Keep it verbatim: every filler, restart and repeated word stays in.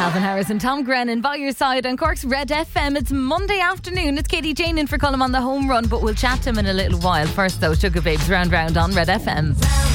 Calvin Harris and Tom Grennan by your side on Cork's Red F M. It's Monday afternoon. It's Katie Jane in for Colm on the home run, but we'll chat to him in a little while. First though, Sugar Babes, Round Round on Red F M.